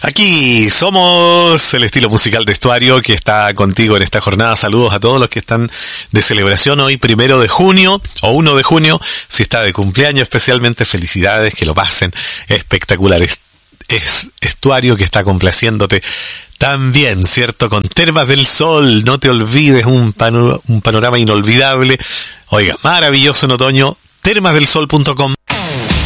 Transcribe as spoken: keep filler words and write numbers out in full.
Aquí somos el estilo musical de Estuario que está contigo en esta jornada. Saludos a todos los que están de celebración hoy primero de junio o uno de junio. Si está de cumpleaños, especialmente felicidades, que lo pasen espectacular. Es, es Estuario que está complaciéndote también, ¿cierto? Con Termas del Sol, no te olvides, un, pano, un panorama inolvidable. Oiga, maravilloso en otoño, termas del sol punto com.